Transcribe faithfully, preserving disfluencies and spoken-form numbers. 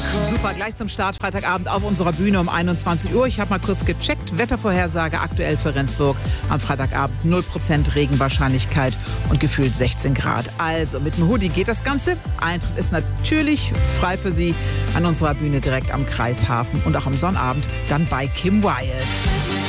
Super, gleich zum Start Freitagabend auf unserer Bühne um einundzwanzig Uhr. Ich habe mal kurz gecheckt. Wettervorhersage aktuell für Rendsburg. Am Freitagabend null Prozent Regenwahrscheinlichkeit und gefühlt sechzehn Grad. Also mit dem Hoodie geht das Ganze. Eintritt ist natürlich frei für Sie an unserer Bühne direkt am Kreishafen und auch am Sonnabend dann bei Kim Wilde.